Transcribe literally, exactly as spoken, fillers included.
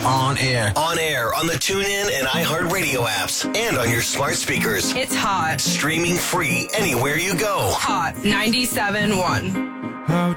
On air. On air on the TuneIn and iHeartRadio apps and on your smart speakers. It's hot. Streaming free anywhere you go. Hot ninety-seven point one.